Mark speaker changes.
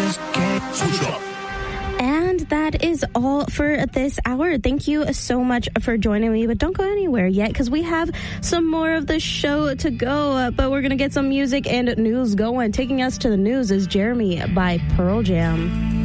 Speaker 1: And that is all for this hour. Thank you so much for joining me, but don't go anywhere yet because we have some more of the show to go, but we're going to get some music and news going. Taking us to the news is Jeremy by Pearl Jam.